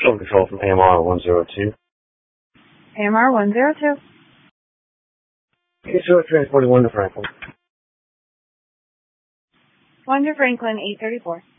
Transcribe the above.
Show control from AMR 102. AMR 102. Okay, so transporting 1 to Franklin. 1 to Franklin, 834.